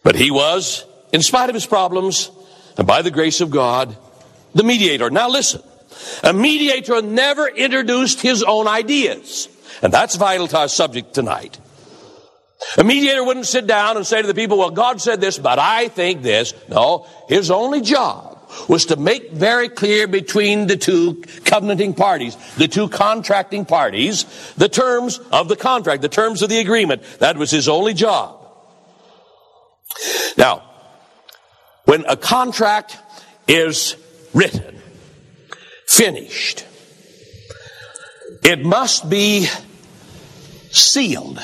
But he was, in spite of his problems, and by the grace of God, the mediator. Now listen, a mediator never introduced his own ideas. And that's vital to our subject tonight. A mediator wouldn't sit down and say to the people, well, God said this, but I think this. No, his only job was to make very clear between the two covenanting parties, the two contracting parties, the terms of the contract, the terms of the agreement. That was his only job. Now, when a contract is written, finished, it must be sealed.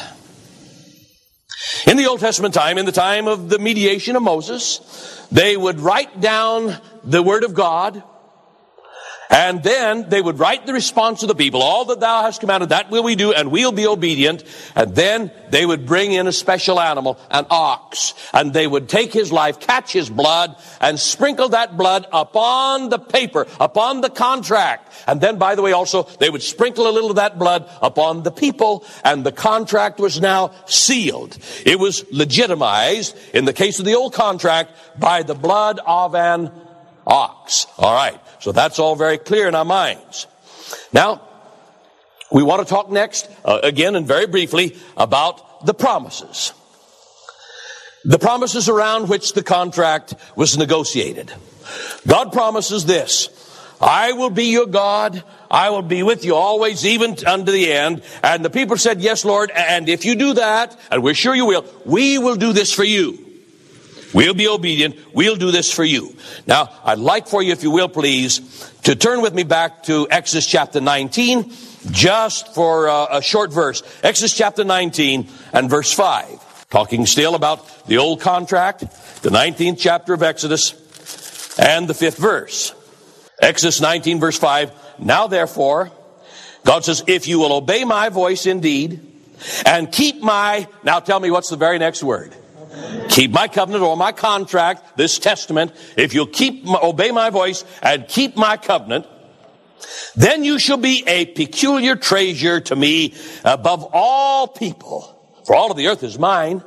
In the Old Testament time, in the time of the mediation of Moses, they would write down the Word of God, and then they would write the response of the people. All that thou hast commanded, that will we do, and we'll be obedient. And then they would bring in a special animal, an ox, and they would take his life, catch his blood, and sprinkle that blood upon the paper, upon the contract. And then, by the way, also, they would sprinkle a little of that blood upon the people, and the contract was now sealed. It was legitimized, in the case of the old contract, by the blood of an ox. All right. So that's all very clear in our minds. Now, we want to talk next, again and very briefly, about the promises. The promises around which the contract was negotiated. God promises this: I will be your God. I will be with you always, even unto the end. And the people said, yes, Lord. And if you do that, and we're sure you will, we will do this for you. We'll be obedient. We'll do this for you. Now, I'd like for you, if you will, please, to turn with me back to Exodus chapter 19, just for a short verse. Exodus chapter 19 and verse 5. Talking still about the old contract, the 19th chapter of Exodus, and the 5th verse. Exodus 19, verse 5. Now, therefore, God says, if you will obey my voice indeed, and keep my... Now, tell me, what's the very next word? Keep my covenant or my contract, this testament. If you'll obey my voice and keep my covenant, then you shall be a peculiar treasure to me above all people. For all of the earth is mine.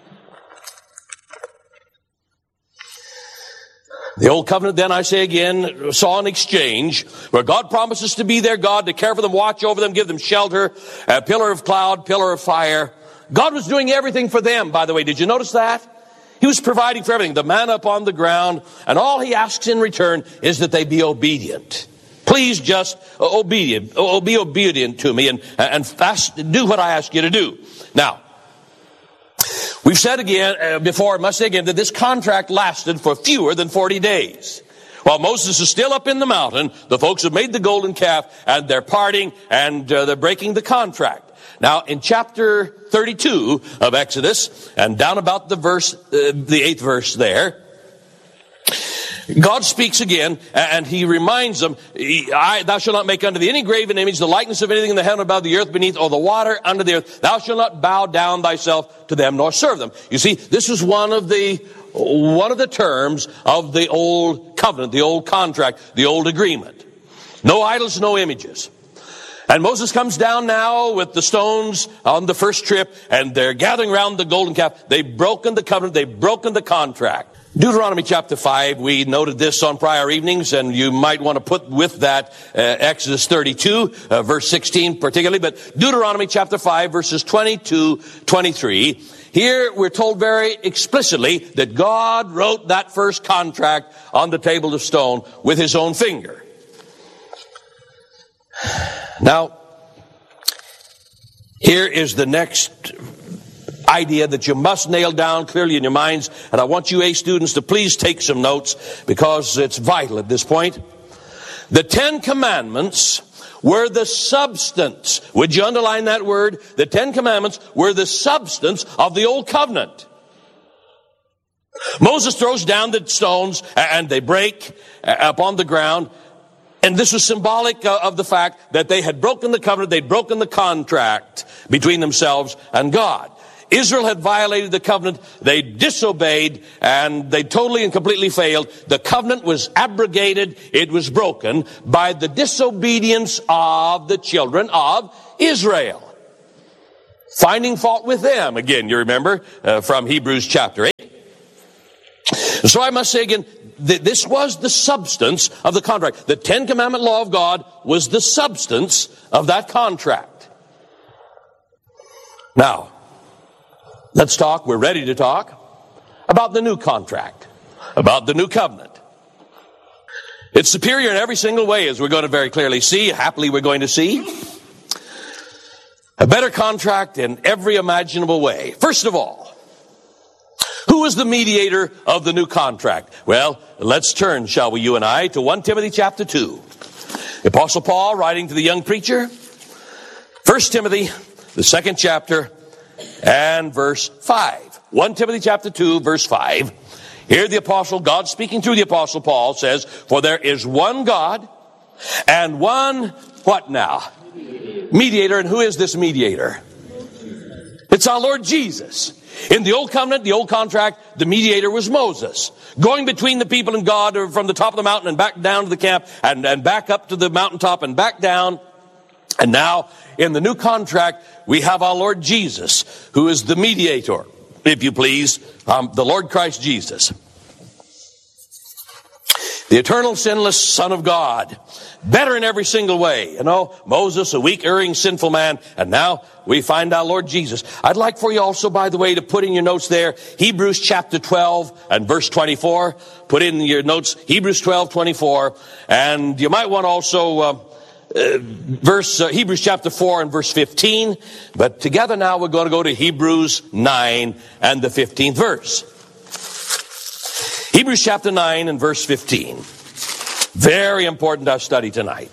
The old covenant, then, I say again, saw an exchange where God promises to be their God, to care for them, watch over them, give them shelter, a pillar of cloud, pillar of fire. God was doing everything for them, by the way. Did you notice that? He was providing for everything. The manna upon the ground. And all he asks in return is that they be obedient. Please just be obedient to me and fast, do what I ask you to do. Now, we've said again, before, I must say again, that this contract lasted for fewer than 40 days. While Moses is still up in the mountain, the folks have made the golden calf, and they're parting, and they're breaking the contract. Now, in chapter 32 of Exodus, and down about the 8th verse there, God speaks again, and he reminds them, thou shalt not make unto thee any graven image, the likeness of anything in the heaven above, the earth beneath, or the water under the earth. Thou shalt not bow down thyself to them, nor serve them. You see, this is one of the terms of the old covenant, the old contract, the old agreement. No idols, no images. And Moses comes down now with the stones on the first trip, and they're gathering around the golden calf. They've broken the covenant. They've broken the contract. Deuteronomy chapter 5, we noted this on prior evenings, and you might want to put with that Exodus 32, verse 16 particularly, but Deuteronomy chapter 5, verses 22, 23. Here we're told very explicitly that God wrote that first contract on the table of stone with his own finger. Now, here is the next idea that you must nail down clearly in your minds, and I want you A students to please take some notes because it's vital at this point. The 10 Commandments were the substance. Would you underline that word? The 10 Commandments were the substance of the old covenant. Moses throws down the stones and they break upon the ground. And this was symbolic of the fact that they had broken the covenant, they'd broken the contract between themselves and God. Israel had violated the covenant, they disobeyed, and they totally and completely failed. The covenant was abrogated, it was broken by the disobedience of the children of Israel. Finding fault with them, again, you remember, from Hebrews chapter 8. So I must say again, this was the substance of the contract. The Ten Commandment law of God was the substance of that contract. Now, let's talk, we're ready to talk, about the new contract, about the new covenant. It's superior in every single way, as we're going to very clearly see, happily we're going to see. A better contract in every imaginable way. First of all, who is the mediator of the new contract? Well, let's turn, shall we, you and I, to 1 Timothy chapter 2. The Apostle Paul, writing to the young preacher, 1 Timothy, the 2nd chapter, and verse 5. 1 Timothy chapter 2, verse 5. Here the Apostle, God speaking through the Apostle Paul, says, for there is one God, and one, what now? Mediator. And who is this mediator? It's our Lord Jesus. In the old covenant, the old contract, the mediator was Moses, going between the people and God from the top of the mountain and back down to the camp and back up to the mountaintop and back down. And now in the new contract, we have our Lord Jesus, who is the mediator, if you please, the Lord Christ Jesus. The eternal, sinless Son of God. Better in every single way. You know, Moses, a weak, erring, sinful man. And now we find our Lord Jesus. I'd like for you also, by the way, to put in your notes there, Hebrews chapter 12 and verse 24. Put in your notes, Hebrews 12, 24. And you might want also Hebrews chapter 4 and verse 15. But together now we're going to go to Hebrews 9 and the 15th verse. Hebrews chapter 9 and verse 15. Very important our study tonight.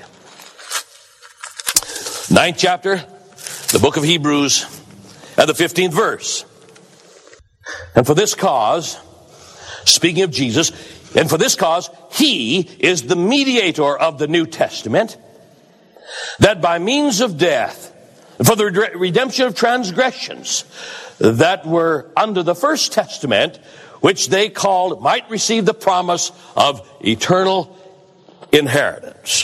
9th chapter, the book of Hebrews, and the 15th verse. And for this cause, speaking of Jesus, and for this cause, he is the mediator of the New Testament, that by means of death, for the redemption of transgressions that were under the first testament, which they called, might receive the promise of eternal inheritance.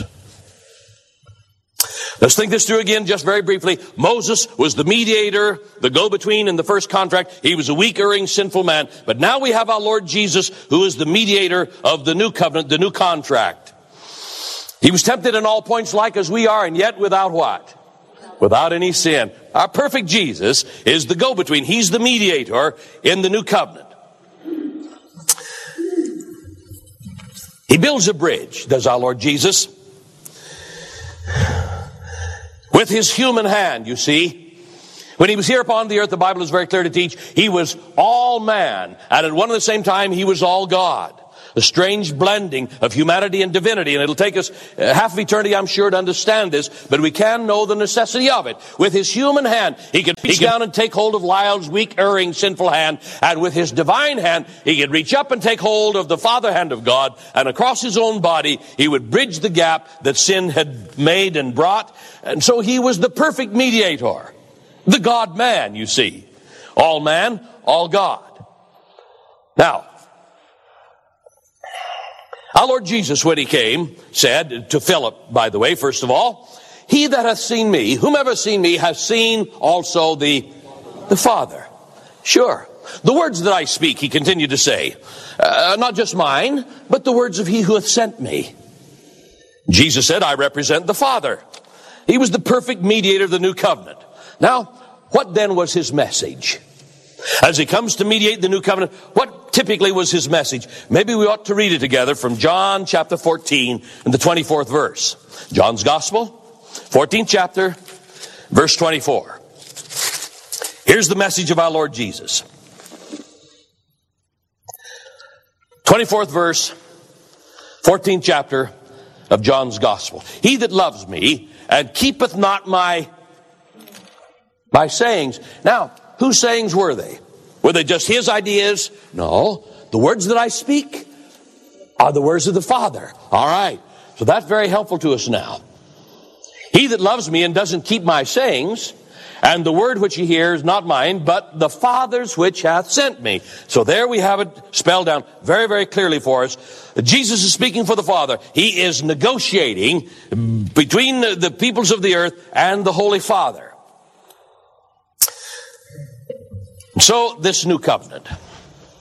Let's think this through again just very briefly. Moses was the mediator, the go-between in the first contract. He was a weak, erring, sinful man. But now we have our Lord Jesus, who is the mediator of the new covenant, the new contract. He was tempted in all points like as we are, and yet without what? Without any sin. Our perfect Jesus is the go-between. He's the mediator in the new covenant. He builds a bridge, does our Lord Jesus, with his human hand, you see. When he was here upon the earth, the Bible is very clear to teach, he was all man, and at one and the same time, he was all God. The strange blending of humanity and divinity. And it'll take us half of eternity, I'm sure, to understand this, but we can know the necessity of it. With his human hand, he could reach down and take hold of Lyle's weak, erring, sinful hand, and with his divine hand, he could reach up and take hold of the Father hand of God, and across his own body, he would bridge the gap that sin had made and brought. And so he was the perfect mediator. The God-man, you see. All man, all God. Now, our Lord Jesus, when he came, said to Philip, by the way, first of all, he that hath seen me, whomever hath seen me, hath seen also the Father. Sure. The words that I speak, he continued to say, not just mine, but the words of he who hath sent me. Jesus said, I represent the Father. He was the perfect mediator of the new covenant. Now, what then was his message? As he comes to mediate the new covenant, what typically was his message? Maybe we ought to read it together from John chapter 14 and the 24th verse. John's Gospel, 14th chapter, verse 24. Here's the message of our Lord Jesus. 24th verse, 14th chapter of John's Gospel. He that loves me and keepeth not my sayings. Now, whose sayings were they? Were they just his ideas? No. The words that I speak are the words of the Father. All right. So that's very helpful to us now. He that loves me and doesn't keep my sayings, and the word which ye hear is not mine, but the Father's which hath sent me. So there we have it spelled down very, very clearly for us. Jesus is speaking for the Father. He is negotiating between the peoples of the earth and the Holy Father. So this new covenant.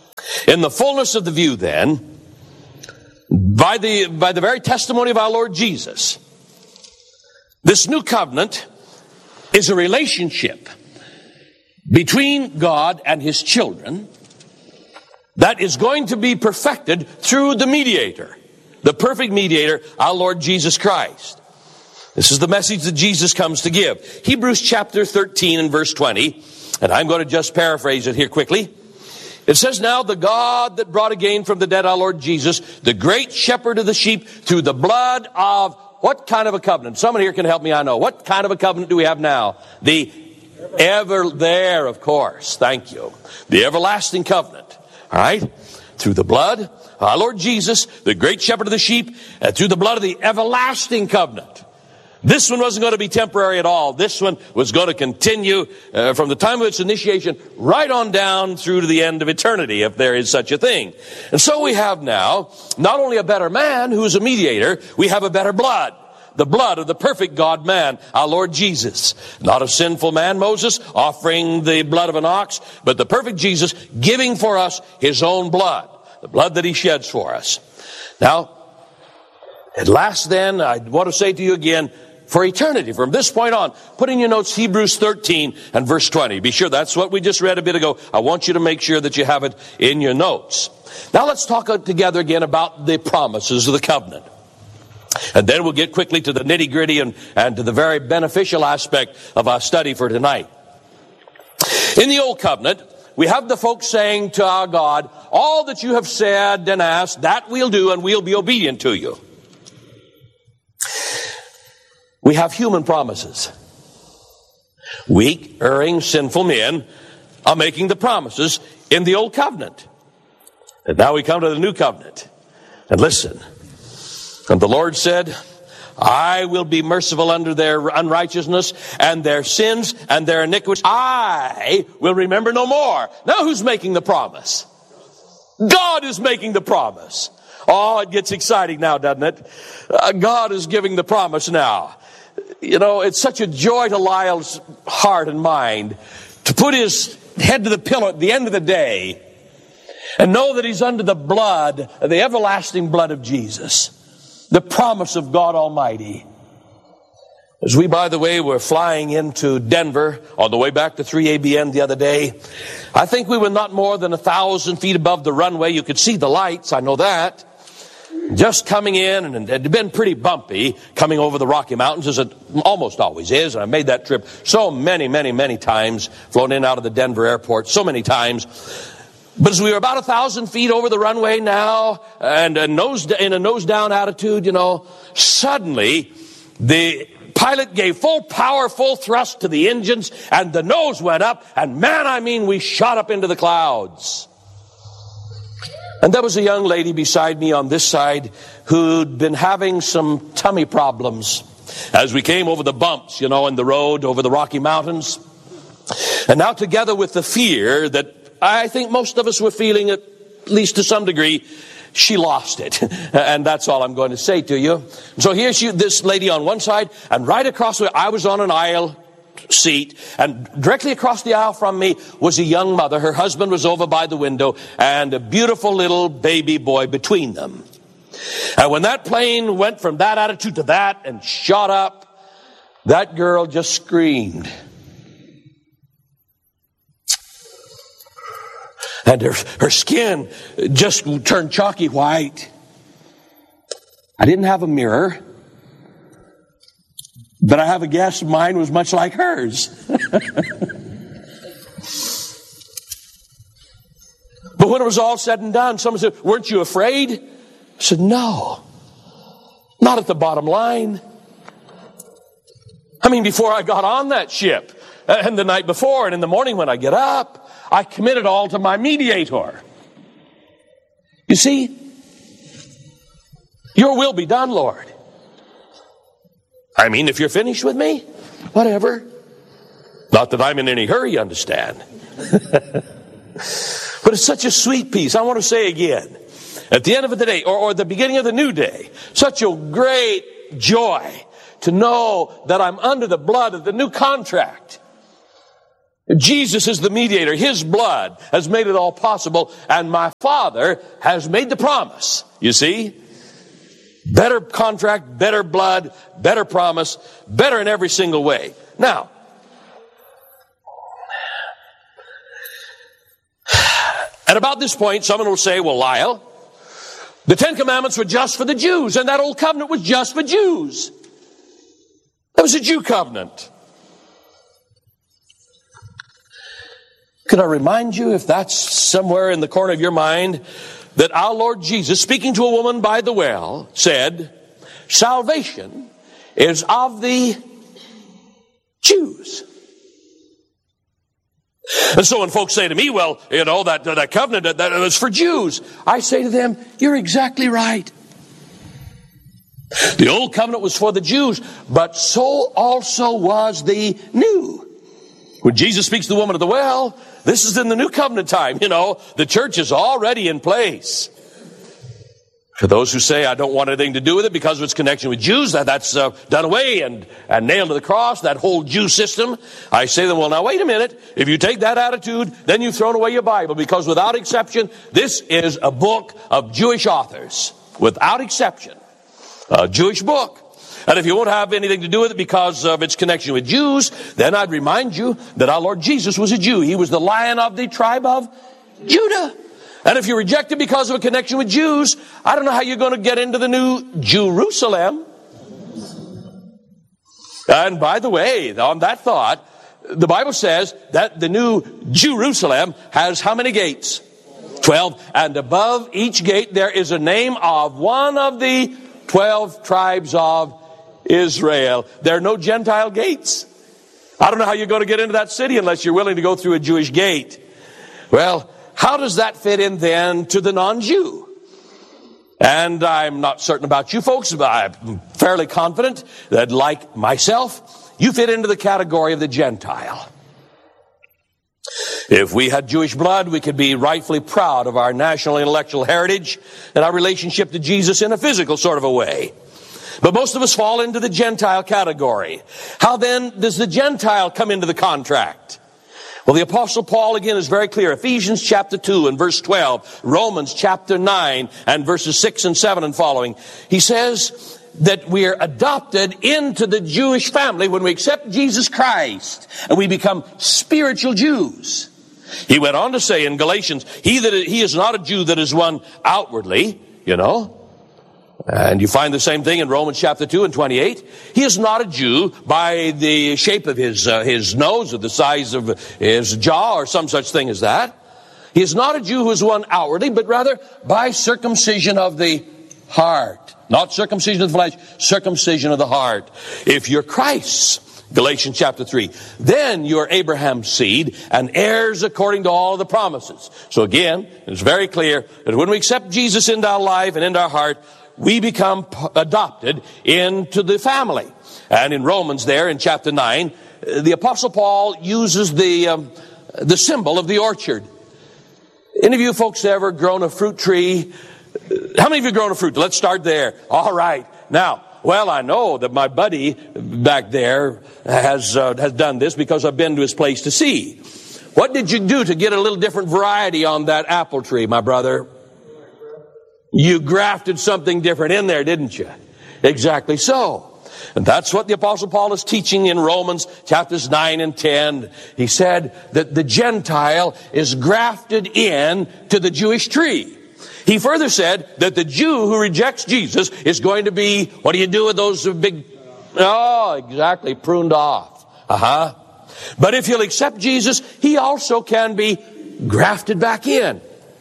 In the fullness of the view then, by the very testimony of our Lord Jesus, this new covenant is a relationship between God and His children that is going to be perfected through the mediator, the perfect mediator, our Lord Jesus Christ. This is the message that Jesus comes to give. Hebrews chapter 13 and verse 20, and I'm going to just paraphrase it here quickly. It says, "Now the God that brought again from the dead our Lord Jesus, the great shepherd of the sheep, through the blood of," what kind of a covenant? Someone here can help me, I know. What kind of a covenant do we have now? The there, of course. Thank you. The everlasting covenant. All right? Through the blood, our Lord Jesus, the great shepherd of the sheep, through the blood of the everlasting covenant. This one wasn't going to be temporary at all. This one was going to continue from the time of its initiation right on down through to the end of eternity, if there is such a thing. And so we have now not only a better man who's a mediator, we have a better blood. The blood of the perfect God-man, our Lord Jesus. Not a sinful man, Moses, offering the blood of an ox, but the perfect Jesus giving for us His own blood. The blood that He sheds for us. Now, at last then, I want to say to you again, for eternity, from this point on, put in your notes Hebrews 13 and verse 20. Be sure that's what we just read a bit ago. I want you to make sure that you have it in your notes. Now let's talk together again about the promises of the covenant. And then we'll get quickly to the nitty-gritty and to the very beneficial aspect of our study for tonight. In the Old Covenant, we have the folks saying to our God, all that you have said and asked, that we'll do and we'll be obedient to you. We have human promises. Weak, erring, sinful men are making the promises in the Old Covenant. And now we come to the New Covenant. And listen. And the Lord said, I will be merciful unto their unrighteousness and their sins and their iniquities. I will remember no more. Now who's making the promise? God is making the promise. Oh, it gets exciting now, doesn't it? God is giving the promise now. You know, it's such a joy to Lyle's heart and mind to put his head to the pillow at the end of the day and know that he's under the blood, the everlasting blood of Jesus. The promise of God Almighty. As we, by the way, were flying into Denver on the way back to 3ABN the other day, I think we were not more than 1,000 feet above the runway. You could see the lights, I know that. Just coming in, and it had been pretty bumpy coming over the Rocky Mountains, as it almost always is. And I made that trip so many times, flown in and out of the Denver airport so many times. But as we were about 1,000 feet over the runway now, and in a nose down attitude, you know, suddenly the pilot gave full power, full thrust to the engines, and the nose went up, and man, we shot up into the clouds. And there was a young lady beside me on this side who'd been having some tummy problems as we came over the bumps, you know, in the road over the Rocky Mountains. And now together with the fear that I think most of us were feeling, at least to some degree, she lost it. And that's all I'm going to say to you. So here's this lady on one side, and right across the way, I was on an aisle seat, and directly across the aisle from me was a young mother. Her husband was over by the window, and a beautiful little baby boy between them. And when that plane went from that attitude to that and shot up, that girl just screamed. And her skin just turned chalky white. I didn't have a mirror, but I have a guess mine was much like hers. But when it was all said and done, someone said, weren't you afraid? I said, no, not at the bottom line. Before I got on that ship, and the night before, and in the morning when I get up, I commit it all to my mediator. You see, your will be done, Lord. If you're finished with me, whatever. Not that I'm in any hurry, you understand. But it's such a sweet peace. I want to say again, at the end of the day, or the beginning of the new day, such a great joy to know that I'm under the blood of the new contract. Jesus is the mediator. His blood has made it all possible, and my Father has made the promise. You see? Better contract, better blood, better promise, better in every single way. Now, at about this point, someone will say, well, Lyle, the Ten Commandments were just for the Jews, and that old covenant was just for Jews. That was a Jew covenant. Could I remind you, if that's somewhere in the corner of your mind, that our Lord Jesus, speaking to a woman by the well, said, salvation is of the Jews. And so when folks say to me, well, you know, that covenant, that was for Jews, I say to them, you're exactly right. The old covenant was for the Jews, but so also was the new. When Jesus speaks to the woman at the well, this is in the new covenant time. You know, the church is already in place. For those who say, I don't want anything to do with it because of its connection with Jews, that's done away and nailed to the cross, that whole Jew system, I say to them, well, now wait a minute. If you take that attitude, then you've thrown away your Bible, because without exception, this is a book of Jewish authors. Without exception. A Jewish book. And if you won't have anything to do with it because of its connection with Jews, then I'd remind you that our Lord Jesus was a Jew. He was the Lion of the tribe of Judah. And if you reject it because of a connection with Jews, I don't know how you're going to get into the new Jerusalem. And by the way, on that thought, the Bible says that the new Jerusalem has how many gates? 12. And above each gate there is a name of one of the 12 tribes of Israel. There are no Gentile gates. I don't know how you're going to get into that city unless you're willing to go through a Jewish gate. Well, how does that fit in then to the non-Jew? And I'm not certain about you folks, but I'm fairly confident that, like myself, you fit into the category of the Gentile. If we had Jewish blood, we could be rightfully proud of our national intellectual heritage and our relationship to Jesus in a physical sort of a way. But most of us fall into the Gentile category. How then does the Gentile come into the contract? Well, the Apostle Paul again is very clear. Ephesians chapter 2 and verse 12, Romans chapter 9 and verses 6 and 7 and following. He says that we are adopted into the Jewish family when we accept Jesus Christ and we become spiritual Jews. He went on to say in Galatians, he is not a Jew that is one outwardly, you know. And you find the same thing in Romans chapter 2 and 28. He is not a Jew by the shape of his nose or the size of his jaw or some such thing as that. He is not a Jew who is one outwardly, but rather by circumcision of the heart. Not circumcision of the flesh, circumcision of the heart. If you're Christ's, Galatians chapter 3, then you're Abraham's seed and heirs according to all the promises. So again, it's very clear that when we accept Jesus into our life and into our heart, we become adopted into the family. And in Romans there in chapter 9, the Apostle Paul uses the symbol of the orchard. Any of you folks ever grown a fruit tree? How many of you grown a fruit? Let's start there. All right. Now, well, I know that my buddy back there has done this because I've been to his place to see. What did you do to get a little different variety on that apple tree, my brother? You grafted something different in there, didn't you? Exactly so. And that's what the Apostle Paul is teaching in Romans chapters 9 and 10. He said that the Gentile is grafted in to the Jewish tree. He further said that the Jew who rejects Jesus is going to be, what do you do with those big, exactly, pruned off. But if he'll accept Jesus, he also can be grafted back in.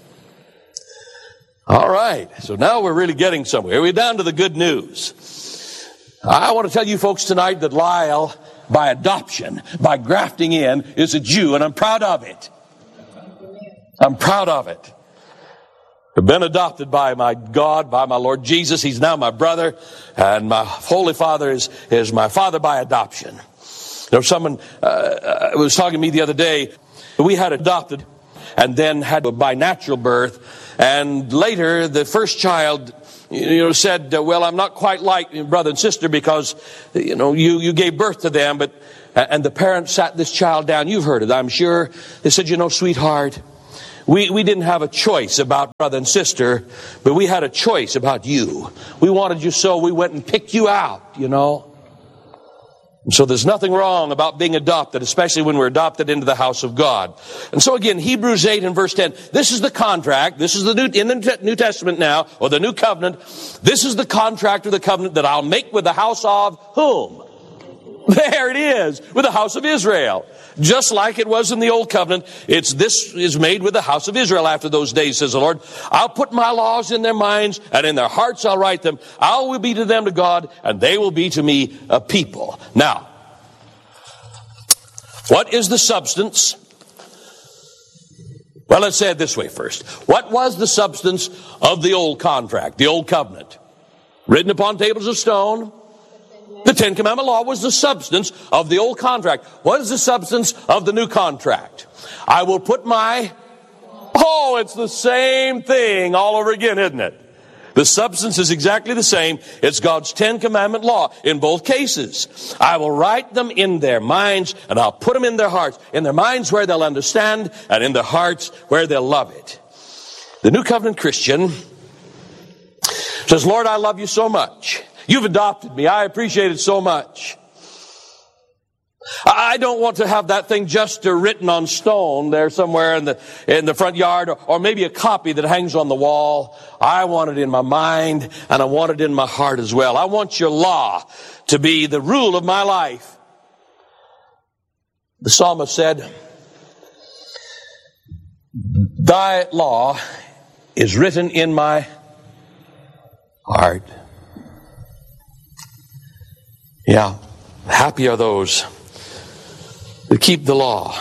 All right, so now we're really getting somewhere. We're down to the good news. I want to tell you folks tonight that Lyle, by adoption, by grafting in, is a Jew, and I'm proud of it. I'm proud of it. I've been adopted by my God, by my Lord Jesus. He's now my brother, and my Holy Father is my father by adoption. There was someone was talking to me the other day. We had adopted and then had by natural birth. And later, the first child, said, well, I'm not quite like your brother and sister because, you gave birth to them, but And the parents sat this child down. You've heard it, I'm sure. They said, you know, sweetheart, we didn't have a choice about brother and sister, but we had a choice about you. We wanted you so we went and picked you out, you know. And so there's nothing wrong about being adopted, especially when we're adopted into the house of God. And so again, Hebrews 8 and verse 10, this is the contract. This is in the New Testament now, or the New Covenant. This is the contract or the covenant that I'll make with the house of whom? There it is, with the house of Israel. Just like it was in the Old Covenant, this is made with the house of Israel after those days, says the Lord. I'll put my laws in their minds, and in their hearts I'll write them. I will be to them to God, and they will be to me a people. Now, what is the substance? Well, let's say it this way first. What was the substance of the old contract, the old covenant? Written upon tables of stone. The Ten Commandment law was the substance of the old contract. What is the substance of the new contract? I will put it's the same thing all over again, isn't it? The substance is exactly the same. It's God's Ten Commandment law in both cases. I will write them in their minds, and I'll put them in their hearts. In their minds where they'll understand, and in their hearts where they'll love it. The New Covenant Christian says, Lord, I love you so much. You've adopted me. I appreciate it so much. I don't want to have that thing just written on stone there somewhere in the front yard, or maybe a copy that hangs on the wall. I want it in my mind, and I want it in my heart as well. I want your law to be the rule of my life. The psalmist said, thy law is written in my heart. Yeah, happy are those that keep the law.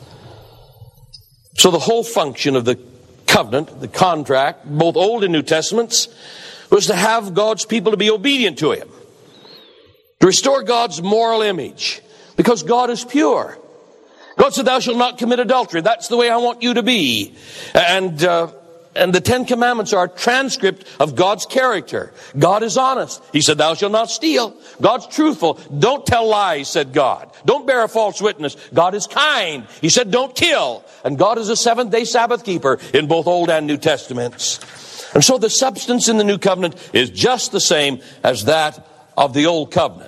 So the whole function of the covenant, the contract, both Old and New Testaments, was to have God's people to be obedient to Him, to restore God's moral image, because God is pure. God said, thou shalt not commit adultery. That's the way I want you to be. And the Ten Commandments are a transcript of God's character. God is honest. He said, thou shalt not steal. God's truthful. Don't tell lies, said God. Don't bear a false witness. God is kind. He said, don't kill. And God is a seventh-day Sabbath keeper in both Old and New Testaments. And so the substance in the New Covenant is just the same as that of the Old Covenant.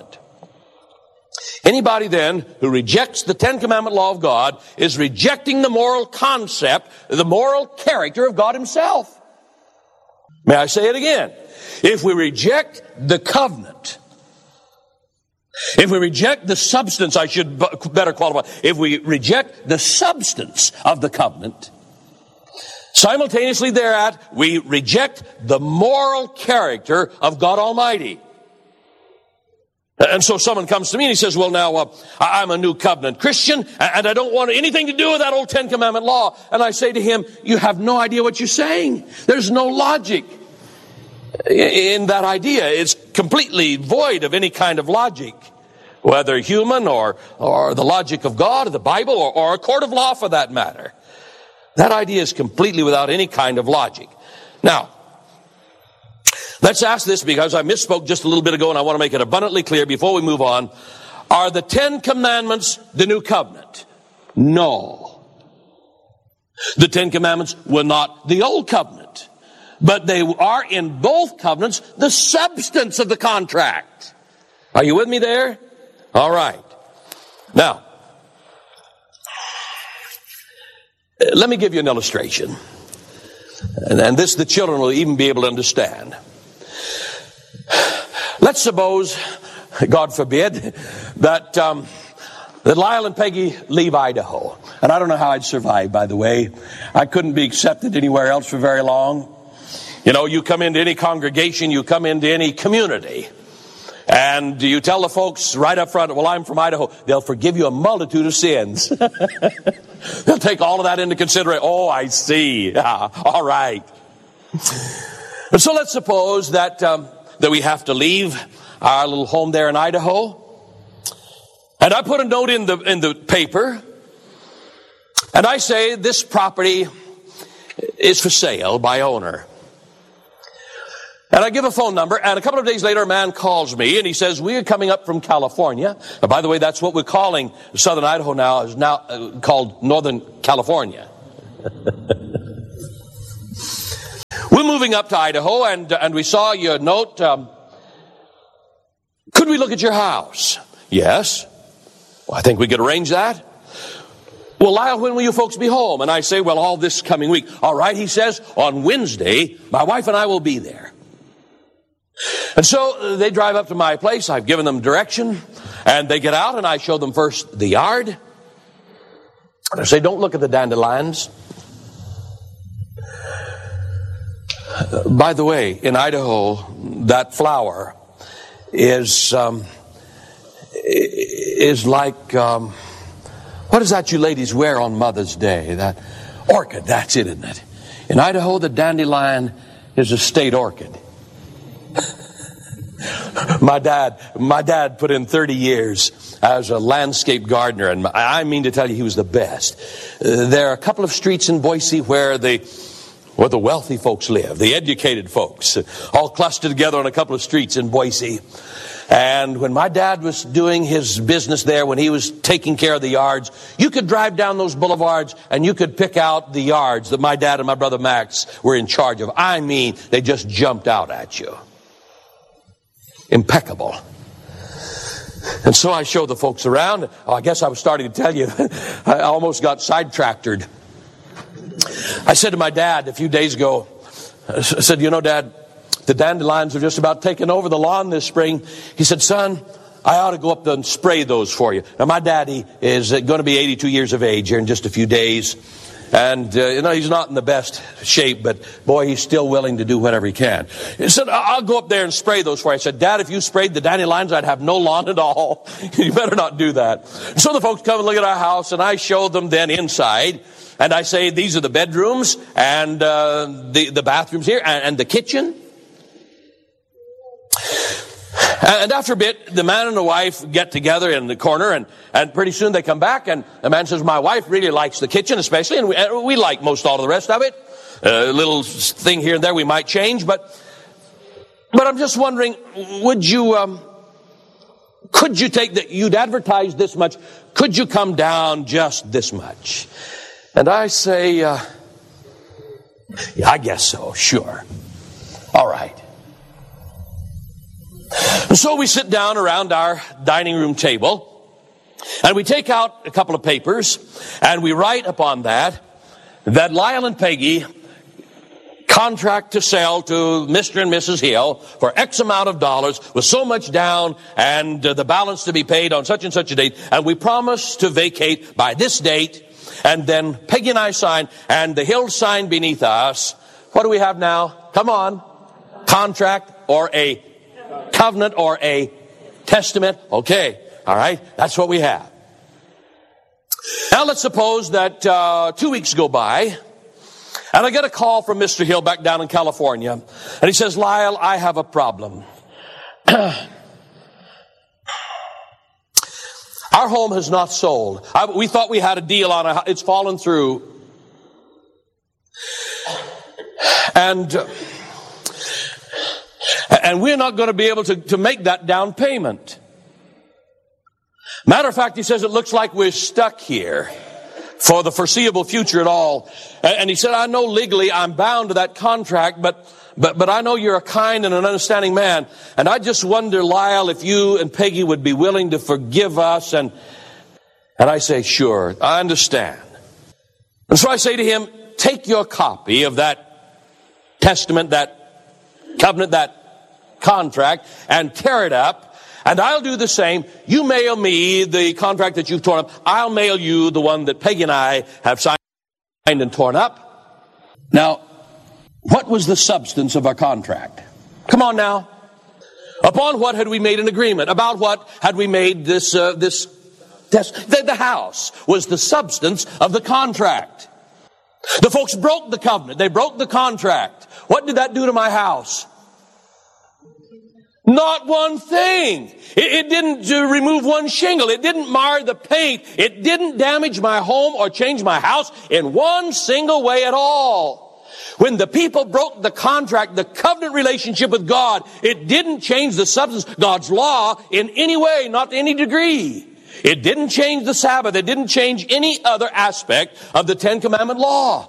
Anybody then who rejects the Ten Commandment law of God is rejecting the moral concept, the moral character of God Himself. May I say it again? If we reject the covenant, if we reject the substance, I should better qualify, if we reject the substance of the covenant, simultaneously thereat, we reject the moral character of God Almighty. And so someone comes to me and he says, well, now, I'm a New Covenant Christian, and I don't want anything to do with that old Ten Commandment law. And I say to him, you have no idea what you're saying. There's no logic in that idea. It's completely void of any kind of logic, whether human or the logic of God or the Bible or a court of law for that matter. That idea is completely without any kind of logic. Now, let's ask this, because I misspoke just a little bit ago and I want to make it abundantly clear before we move on. Are the Ten Commandments the New Covenant? No. The Ten Commandments were not the Old Covenant, but they are in both covenants the substance of the contract. Are you with me there? All right. Now, let me give you an illustration. And this the children will even be able to understand. Let's suppose, God forbid, that Lyle and Peggy leave Idaho. And I don't know how I'd survive, by the way. I couldn't be accepted anywhere else for very long. You know, you come into any congregation, you come into any community, and you tell the folks right up front, well, I'm from Idaho. They'll forgive you a multitude of sins. They'll take all of that into consideration. Oh, I see. Yeah, all right. And so let's suppose that we have to leave our little home there in Idaho. And I put a note in the paper. And I say this property is for sale by owner. And I give a phone number, and a couple of days later, a man calls me, and he says, we are coming up from California. Now, by the way, that's what we're calling Southern Idaho now, is now called Northern California. We're moving up to Idaho, and we saw your note. Could we look at your house? Yes. Well, I think we could arrange that. Well, Lyle, when will you folks be home? And I say, well, all this coming week. All right, he says, on Wednesday, my wife and I will be there. And so they drive up to my place. I've given them direction, and they get out, and I show them first the yard. And I say, don't look at the dandelions. By the way, in Idaho, that flower is like, what is that you ladies wear on Mother's Day? That orchid, that's it, isn't it? In Idaho, the dandelion is a state orchid. My dad put in 30 years as a landscape gardener, and I mean to tell you, he was the best. There are a couple of streets in Boise where the wealthy folks live, the educated folks, all clustered together on a couple of streets in Boise. And when my dad was doing his business there, when he was taking care of the yards, you could drive down those boulevards and you could pick out the yards that my dad and my brother Max were in charge of. I mean, they just jumped out at you. Impeccable. And so I showed the folks around. I guess I was starting to tell you, I almost got sidetracked. I said to my dad a few days ago, I said, you know, Dad, the dandelions are just about taking over the lawn this spring. He said, son, I ought to go up and spray those for you. Now, my daddy is going to be 82 years of age here in just a few days. And, he's not in the best shape, but boy, he's still willing to do whatever he can. He said, I'll go up there and spray those for you. I said, Dad, if you sprayed the dandelions, I'd have no lawn at all. You better not do that. So the folks come and look at our house, and I show them then inside. And I say, these are the bedrooms and the bathrooms here and the kitchen. And after a bit, the man and the wife get together in the corner, and pretty soon they come back, and the man says, my wife really likes the kitchen especially, and we like most all of the rest of it. A little thing here and there we might change, but I'm just wondering, could you take that, you'd advertise this much, could you come down just this much? And I say, yeah, I guess so, sure. All right. And so we sit down around our dining room table, and we take out a couple of papers, and we write upon that Lyle and Peggy contract to sell to Mr. and Mrs. Hill for X amount of dollars with so much down and the balance to be paid on such and such a date, and we promise to vacate by this date. And then Peggy and I sign, and the Hills sign beneath us. What do we have now? Come on. Contract or a covenant or a testament. Okay. All right. That's what we have. Now let's suppose that 2 weeks go by, and I get a call from Mr. Hill back down in California, and he says, Lyle, I have a problem. Our home has not sold. We thought we had a deal on it. It's fallen through. And we're not going to be able to make that down payment. Matter of fact, he says it looks like we're stuck here for the foreseeable future at all. And he said, I know legally I'm bound to that contract, but I know you're a kind and an understanding man. And I just wonder, Lyle, if you and Peggy would be willing to forgive us. And I say, sure, I understand. And so I say to him, take your copy of that testament, that covenant, that contract, and tear it up. And I'll do the same. You mail me the contract that you've torn up. I'll mail you the one that Peggy and I have signed and torn up. Now, what was the substance of our contract? Come on now. Upon what had we made an agreement? About what had we made this test? The house was the substance of the contract. The folks broke the covenant. They broke the contract. What did that do to my house? Not one thing. It didn't remove one shingle. It didn't mar the paint. It didn't damage my home or change my house in one single way at all. When the people broke the contract, the covenant relationship with God, it didn't change the substance, God's law, in any way, not to any degree. It didn't change the Sabbath. It didn't change any other aspect of the Ten Commandment law.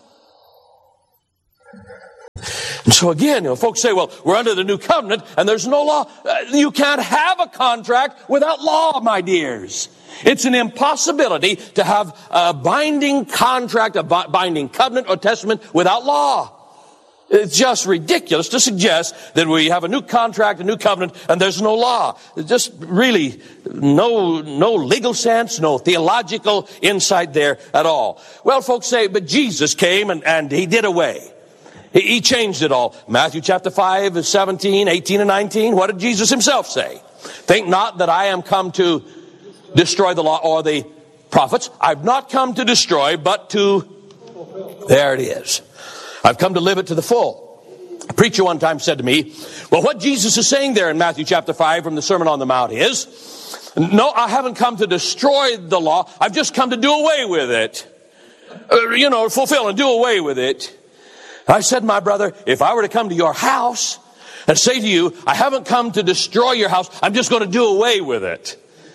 And so again, folks say, well, we're under the new covenant and there's no law. You can't have a contract without law, my dears. It's an impossibility to have a binding contract, a binding covenant or testament without law. It's just ridiculous to suggest that we have a new contract, a new covenant, and there's no law. There's just really no legal sense, no theological insight there at all. Well, folks say, but Jesus came and he did away. He changed it all. Matthew chapter 5, 17, 18, and 19. What did Jesus himself say? Think not that I am come to destroy the law or the prophets. I've not come to destroy, but to... There it is. I've come to live it to the full. A preacher one time said to me, well, what Jesus is saying there in Matthew chapter 5 from the Sermon on the Mount is, no, I haven't come to destroy the law. I've just come to do away with it. Fulfill and do away with it. I said, my brother, if I were to come to your house and say to you, I haven't come to destroy your house, I'm just going to do away with it.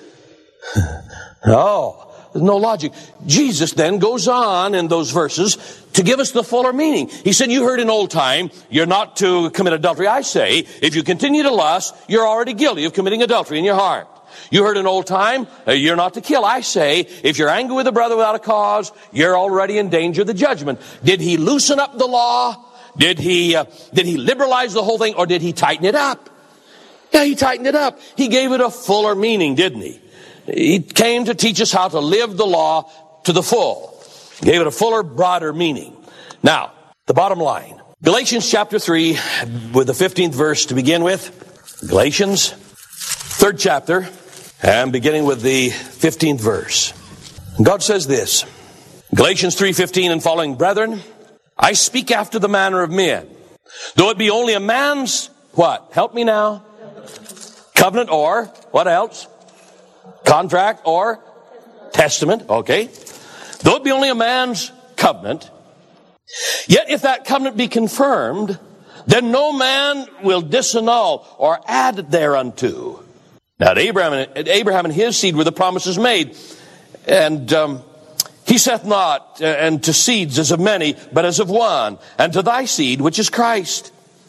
No, there's no logic. Jesus then goes on in those verses to give us the fuller meaning. He said, you heard in old time, you're not to commit adultery. I say, if you continue to lust, you're already guilty of committing adultery in your heart. You heard in old time, you're not to kill. I say, if you're angry with a brother without a cause, you're already in danger of the judgment. Did he loosen up the law? Did he liberalize the whole thing, or did he tighten it up? Yeah, he tightened it up. He gave it a fuller meaning, didn't he? He came to teach us how to live the law to the full. He gave it a fuller, broader meaning. Now, the bottom line. Galatians chapter 3, with the 15th verse to begin with. Galatians, 3rd chapter, and beginning with the 15th verse. God says this, Galatians 3:15 and following, brethren, I speak after the manner of men. Though it be only a man's, what? Help me now. Covenant or, what else? Contract or testament, okay. Though it be only a man's covenant, yet if that covenant be confirmed, then no man will disannul or add thereunto. Now to Abraham and his seed were the promises made. And he saith not, and to seeds as of many, but as of one, and to thy seed, which is Christ.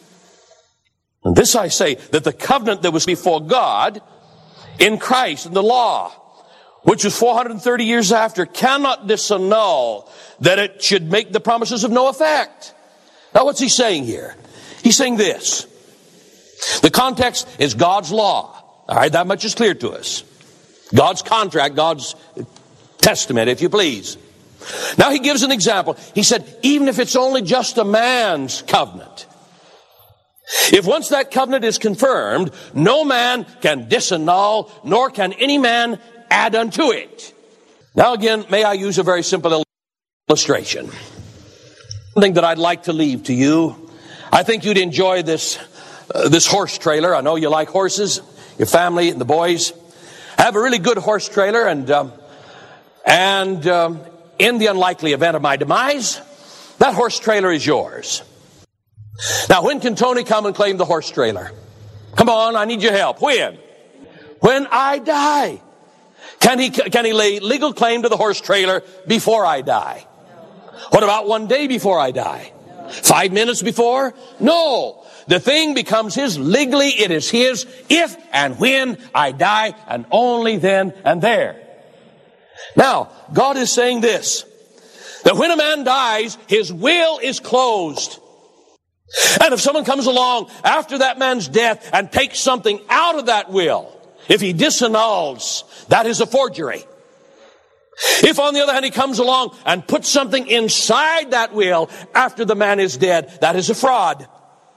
And this I say, that the covenant that was before God, in Christ, in the law, which was 430 years after, cannot disannul that it should make the promises of no effect. Now what's he saying here? He's saying this. The context is God's law. All right, that much is clear to us. God's contract, God's testament, if you please. Now he gives an example. He said, even if it's only just a man's covenant, if once that covenant is confirmed, no man can disannul, nor can any man add unto it. Now again, may I use a very simple illustration? Something that I'd like to leave to you. I think you'd enjoy this horse trailer. I know you like horses, your family and the boys. I have a really good horse trailer, and in the unlikely event of my demise, that horse trailer is yours. Now, when can Tony come and claim the horse trailer? Come on, I need your help. When? When I die. Can he lay legal claim to the horse trailer before I die? What about one day before I die? 5 minutes before? No. The thing becomes his legally. It is his if and when I die, and only then and there. Now, God is saying this, that when a man dies, his will is closed. And if someone comes along after that man's death and takes something out of that will, if he disannuls, that is a forgery. If, on the other hand, he comes along and puts something inside that will after the man is dead, that is a fraud.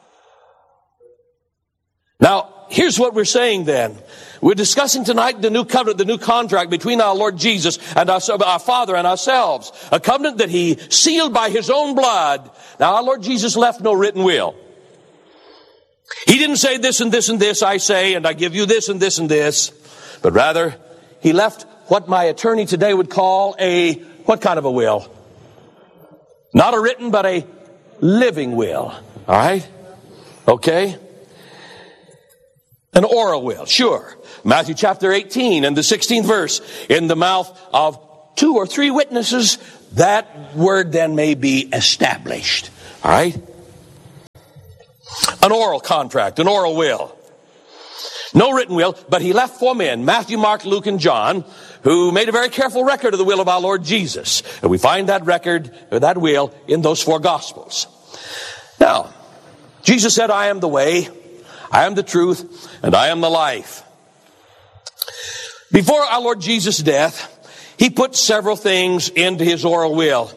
Now, here's what we're saying then. We're discussing tonight the new covenant, the new contract between our Lord Jesus and our Father and ourselves. A covenant that he sealed by his own blood. Now, our Lord Jesus left no written will. He didn't say this and this and this I say, and I give you this and this and this. But rather, he left what my attorney today would call what kind of a will? Not a written, but a living will. All right? Okay? An oral will, sure. Matthew chapter 18 and the 16th verse. In the mouth of 2 or 3 witnesses, that word then may be established. All right? An oral contract, an oral will. No written will, but he left 4 men, Matthew, Mark, Luke, and John, who made a very careful record of the will of our Lord Jesus. And we find that record, or that will, in those 4 Gospels. Now, Jesus said, I am the way, I am the truth, and I am the life. Before our Lord Jesus' death, he put several things into his oral will.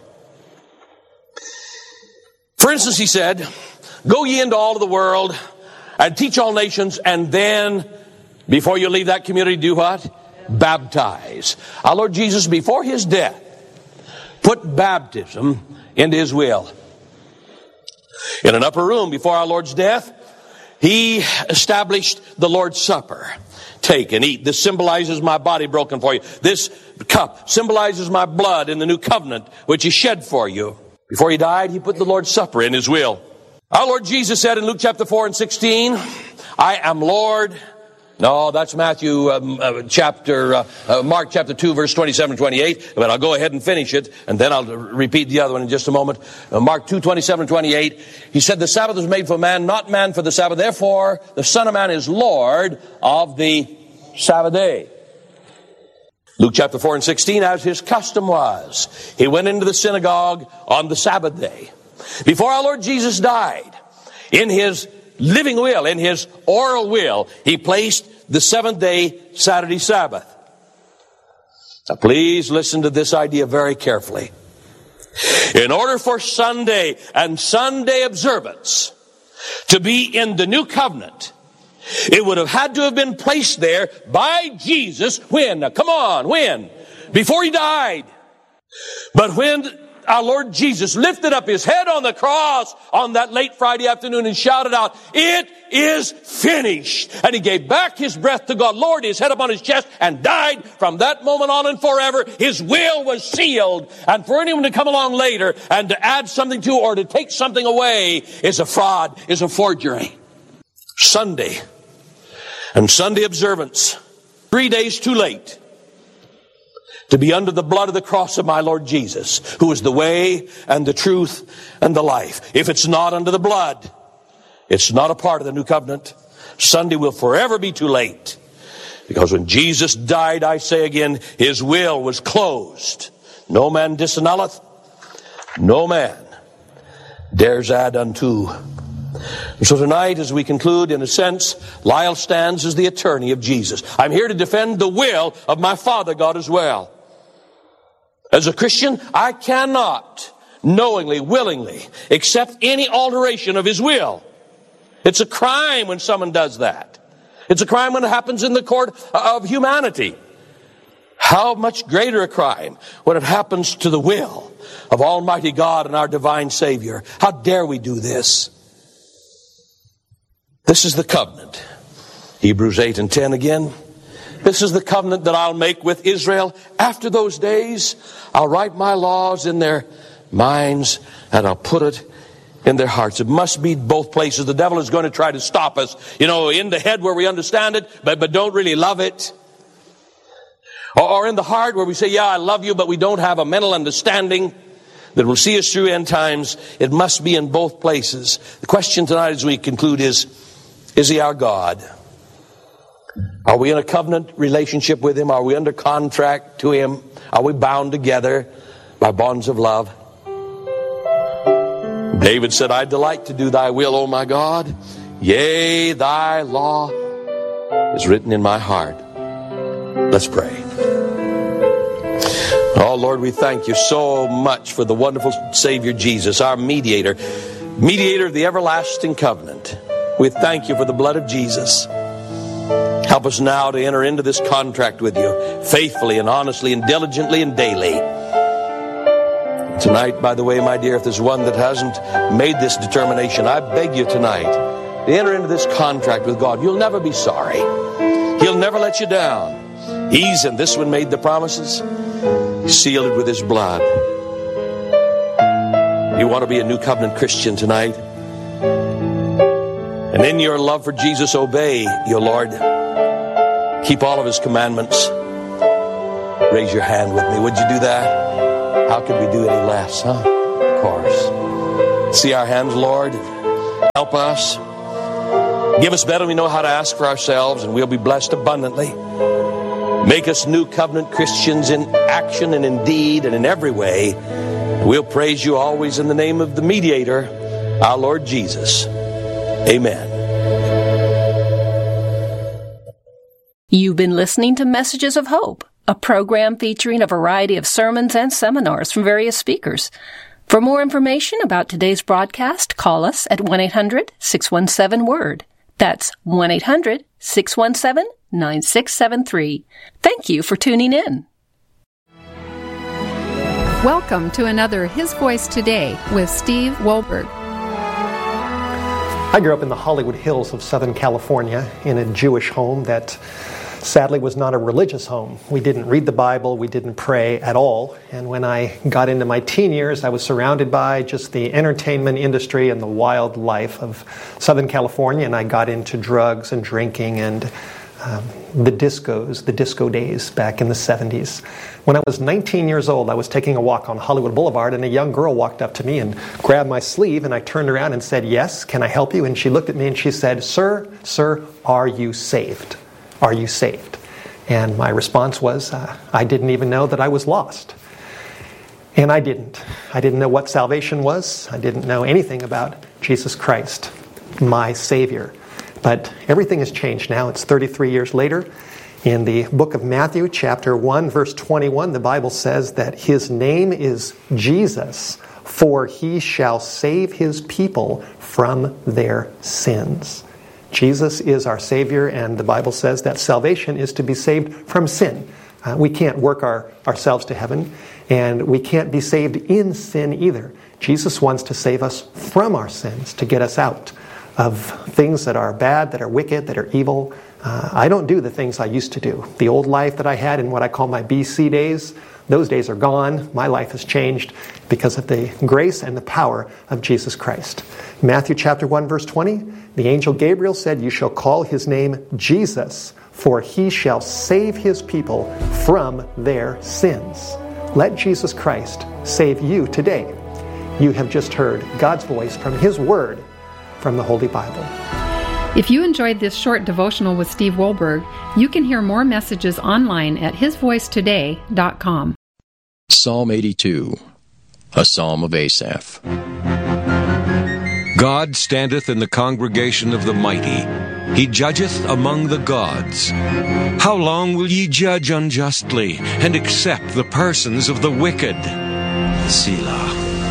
For instance, he said, go ye into all of the world and teach all nations, and then, before you leave that community, do what? Baptize. Our Lord Jesus, before his death, put baptism into his will. In an upper room before our Lord's death, he established the Lord's Supper. Take and eat. This symbolizes my body broken for you. This cup symbolizes my blood in the new covenant, which is shed for you. Before he died, he put the Lord's Supper in his will. Our Lord Jesus said in Luke chapter 4 and 16, I am Lord. No, that's Mark chapter 2, verse 27 and 28. But I'll go ahead and finish it, and then I'll repeat the other one in just a moment. Mark 2, 27 and 28. He said, the Sabbath was made for man, not man for the Sabbath. Therefore, the Son of Man is Lord of the Sabbath day. Luke chapter 4 and 16, as his custom was, he went into the synagogue on the Sabbath day. Before our Lord Jesus died, in his living will, in his oral will, he placed the 7th day Saturday Sabbath. Now please listen to this idea very carefully. In order for Sunday and Sunday observance to be in the new covenant, it would have had to have been placed there by Jesus when? Now come on, when? Before he died. But when our Lord Jesus lifted up his head on the cross on that late Friday afternoon and shouted out, it is finished. And he gave back his breath to God, lowered his head upon his chest, and died. From that moment on and forever, his will was sealed. And for anyone to come along later and to add something to or to take something away is a fraud, is a forgery. Sunday and Sunday observance, 3 days too late to be under the blood of the cross of my Lord Jesus, who is the way and the truth and the life. If it's not under the blood, it's not a part of the new covenant. Sunday will forever be too late. Because when Jesus died, I say again, his will was closed. No man disannulleth, no man dares add unto. And so tonight, as we conclude, in a sense, Lyle stands as the attorney of Jesus. I'm here to defend the will of my Father God as well. As a Christian, I cannot knowingly, willingly accept any alteration of his will. It's a crime when someone does that. It's a crime when it happens in the court of humanity. How much greater a crime when it happens to the will of Almighty God and our divine Savior. How dare we do this? This is the covenant. Hebrews 8 and 10 again. This is the covenant that I'll make with Israel. After those days, I'll write my laws in their minds and I'll put it in their hearts. It must be both places. The devil is going to try to stop us, in the head where we understand it, but don't really love it. Or in the heart where we say, yeah, I love you, but we don't have a mental understanding that will see us through end times. It must be in both places. The question tonight as we conclude is he our God? Are we in a covenant relationship with him? Are we under contract to him? Are we bound together by bonds of love? David said, I delight to do thy will, O my God. Yea, thy law is written in my heart. Let's pray. Oh, Lord, we thank you so much for the wonderful Savior Jesus, our mediator of the everlasting covenant. We thank you for the blood of Jesus. Help us now to enter into this contract with you faithfully and honestly and diligently and daily. Tonight, by the way, my dear, if there's one that hasn't made this determination, I beg you tonight to enter into this contract with God. You'll never be sorry. He'll never let you down. He's, and this one made the promises, sealed it with his blood. You want to be a New Covenant Christian tonight? And in your love for Jesus, obey your Lord. Keep all of His commandments. Raise your hand with me. Would you do that? How could we do any less, huh? Of course. See our hands, Lord. Help us. Give us better than we know how to ask for ourselves, and we'll be blessed abundantly. Make us New Covenant Christians in action and in deed and in every way. We'll praise you always in the name of the mediator, our Lord Jesus. Amen. You've been listening to Messages of Hope, a program featuring a variety of sermons and seminars from various speakers. For more information about today's broadcast, call us at 1-800-617-WORD. That's 1-800-617-9673. Thank you for tuning in. Welcome to another His Voice Today with Steve Wohlberg. I grew up in the Hollywood Hills of Southern California in a Jewish home that sadly was not a religious home. We didn't read the Bible, we didn't pray at all. And when I got into my teen years, I was surrounded by just the entertainment industry and the wild life of Southern California, and I got into drugs and drinking and the disco days back in the 70s. When I was 19 years old, I was taking a walk on Hollywood Boulevard, and a young girl walked up to me and grabbed my sleeve, and I turned around and said, "Yes, can I help you?" And she looked at me and she said, Sir, are you saved? Are you saved?" And my response was, I didn't even know that I was lost. And I didn't. I didn't know what salvation was. I didn't know anything about Jesus Christ, my Savior. But everything has changed now. It's 33 years later. In the book of Matthew, chapter 1, verse 21, the Bible says that His name is Jesus, for He shall save His people from their sins. Jesus is our Savior, and the Bible says that salvation is to be saved from sin. We can't work ourselves to heaven, and we can't be saved in sin either. Jesus wants to save us from our sins, to get us out of things that are bad, that are wicked, that are evil. I don't do the things I used to do. The old life that I had in what I call my BC days, those days are gone. My life has changed because of the grace and the power of Jesus Christ. Matthew chapter 1, verse 20, the angel Gabriel said, "You shall call His name Jesus, for He shall save His people from their sins." Let Jesus Christ save you today. You have just heard God's voice from His Word from the Holy Bible. If you enjoyed this short devotional with Steve Wohlberg, you can hear more messages online at hisvoicetoday.com. Psalm 82, a psalm of Asaph. God standeth in the congregation of the mighty. He judgeth among the gods. How long will ye judge unjustly, and accept the persons of the wicked? Selah.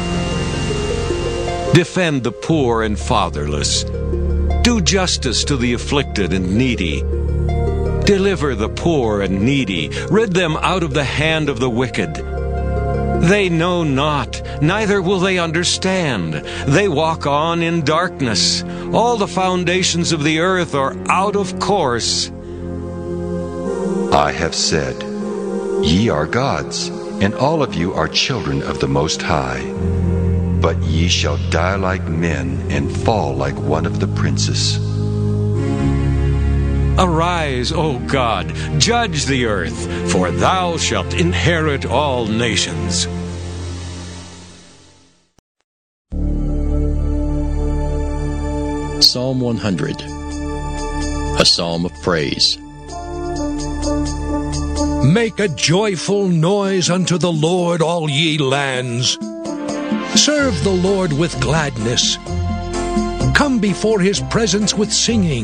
Defend the poor and fatherless. Do justice to the afflicted and needy. Deliver the poor and needy. Rid them out of the hand of the wicked. They know not, neither will they understand. They walk on in darkness. All the foundations of the earth are out of course. I have said, Ye are gods, and all of you are children of the Most High. But ye shall die like men, and fall like one of the princes. Arise, O God, judge the earth, for thou shalt inherit all nations. Psalm 100, a psalm of praise. Make a joyful noise unto the Lord, all ye lands. Serve the Lord with gladness. Come before His presence with singing.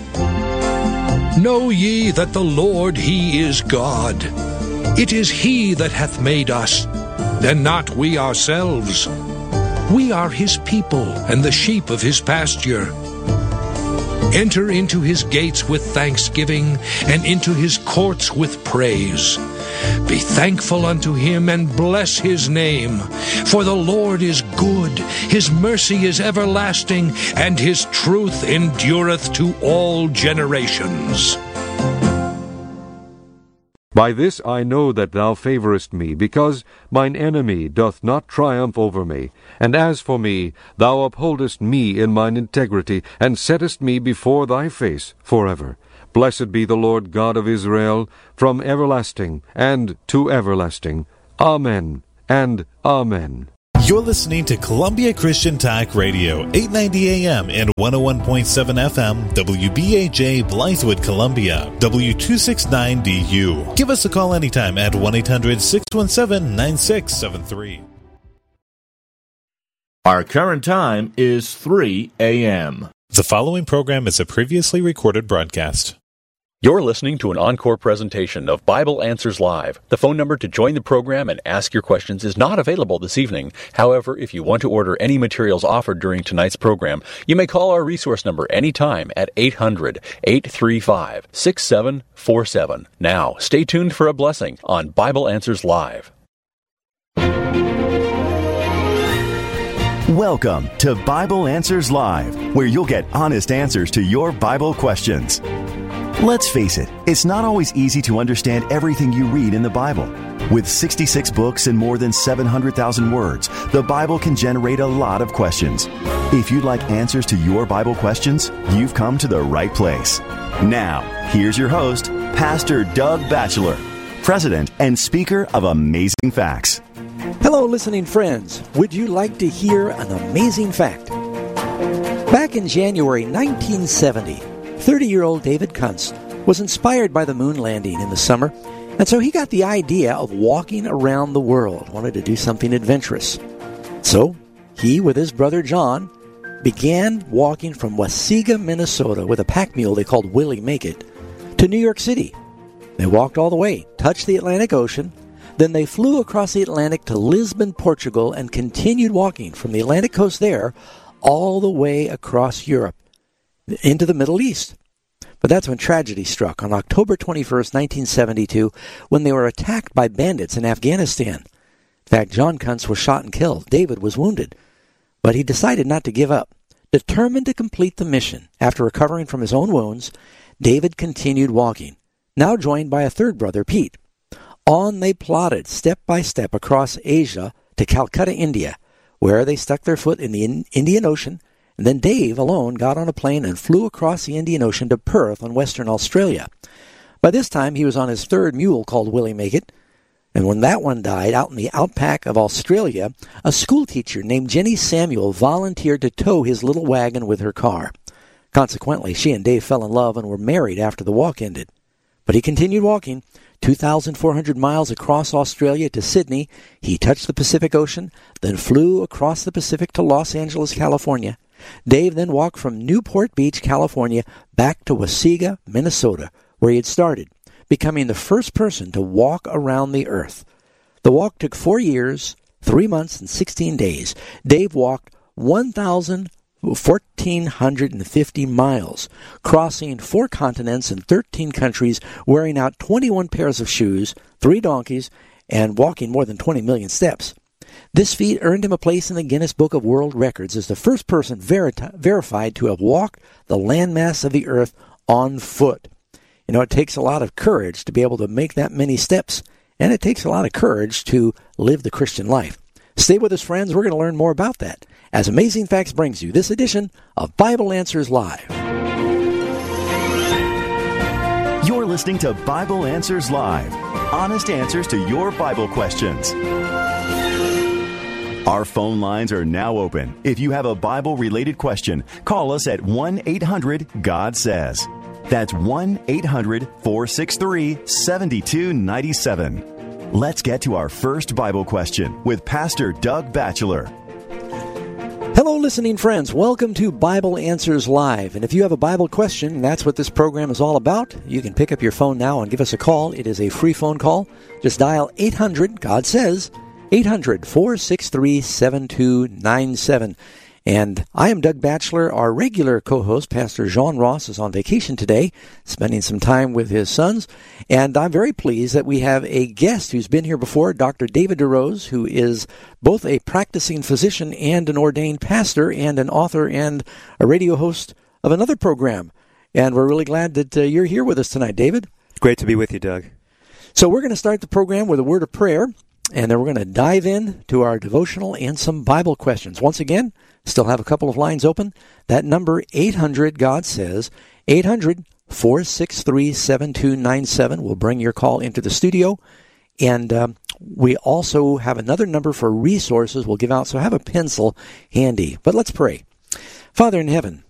Know ye that the Lord, He is God. It is He that hath made us, and not we ourselves. We are His people, and the sheep of His pasture. Enter into His gates with thanksgiving, and into His courts with praise. Be thankful unto Him, and bless His name. For the Lord is good, His mercy is everlasting, and His truth endureth to all generations. By this I know that thou favorest me, because mine enemy doth not triumph over me. And as for me, thou upholdest me in mine integrity, and settest me before thy face forever. Blessed be the Lord God of Israel, from everlasting and to everlasting. Amen and Amen. You're listening to Columbia Christian Talk Radio, 890 AM and 101.7 FM, WBAJ Blythewood, Columbia, W269DU. Give us a call anytime at 1-800-617-9673. Our current time is 3 a.m. The following program is a previously recorded broadcast. You're listening to an encore presentation of Bible Answers Live. The phone number to join the program and ask your questions is not available this evening. However, if you want to order any materials offered during tonight's program, you may call our resource number anytime at 800-835-6747. Now, stay tuned for a blessing on Bible Answers Live. Welcome to Bible Answers Live, where you'll get honest answers to your Bible questions. Let's face it, it's not always easy to understand everything you read in the Bible. With 66 books and more than 700,000 words, the Bible can generate a lot of questions. If you'd like answers to your Bible questions, you've come to the right place. Now, here's your host, Pastor Doug Batchelor, President and speaker of Amazing Facts. Hello, listening friends. Would you like to hear an amazing fact? Back in January 1970, 30-year-old David Kuntz was inspired by the moon landing in the summer, and so he got the idea of walking around the world, wanted to do something adventurous. So he, with his brother John, began walking from Waseega, Minnesota, with a pack mule they called Willie Make-It, to New York City. They walked all the way, touched the Atlantic Ocean, then they flew across the Atlantic to Lisbon, Portugal, and continued walking from the Atlantic coast there all the way across Europe into the Middle East. But that's when tragedy struck on October 21st, 1972, when they were attacked by bandits in Afghanistan. In fact, John Kuntz was shot and killed. David was wounded. But he decided not to give up. Determined to complete the mission, after recovering from his own wounds, David continued walking, now joined by a third brother, Pete. On they plodded, step by step, across Asia to Calcutta, India, where they stuck their foot in the Indian Ocean. And then Dave alone got on a plane and flew across the Indian Ocean to Perth in Western Australia. By this time, he was on his third mule called Willie Make-It. And when that one died out in the outback of Australia, a schoolteacher named Jenny Samuel volunteered to tow his little wagon with her car. Consequently, she and Dave fell in love and were married after the walk ended. But he continued walking. 2,400 miles across Australia to Sydney, he touched the Pacific Ocean, then flew across the Pacific to Los Angeles, California. Dave then walked from Newport Beach, California, back to Waseega, Minnesota, where he had started, becoming the first person to walk around the earth. The walk took 4 years, 3 months, and 16 days. Dave walked 1,450 miles, crossing 4 continents and 13 countries, wearing out 21 pairs of shoes, 3 donkeys, and walking more than 20 million steps. This feat earned him a place in the Guinness Book of World Records as the first person verified to have walked the landmass of the earth on foot. You know, it takes a lot of courage to be able to make that many steps, and it takes a lot of courage to live the Christian life. Stay with us, friends. We're going to learn more about that as Amazing Facts brings you this edition of Bible Answers Live. You're listening to Bible Answers Live. Honest answers to your Bible questions. Our phone lines are now open. If you have a Bible-related question, call us at 1-800-GOD-SAYS. That's 1-800-463-7297. Let's get to our first Bible question with Pastor Doug Batchelor. Hello, listening friends. Welcome to Bible Answers Live. And if you have a Bible question, that's what this program is all about. You can pick up your phone now and give us a call. It is a free phone call. Just dial 800-GOD-SAYS, 800-463-7297. And I am Doug Batchelor. Our regular co-host, Pastor John Ross, is on vacation today, spending some time with his sons. And I'm very pleased that we have a guest who's been here before, Dr. David DeRose, who is both a practicing physician and an ordained pastor and an author and a radio host of another program. And we're really glad that you're here with us tonight, David. Great to be with you, Doug. So we're going to start the program with a word of prayer, and then we're going to dive in to our devotional and some Bible questions. Once again, still have a couple of lines open. That number, 800 God Says, 800-463-7297 will bring your call into the studio. And we also have another number for resources we'll give out, so have a pencil handy. But let's pray. Father in heaven,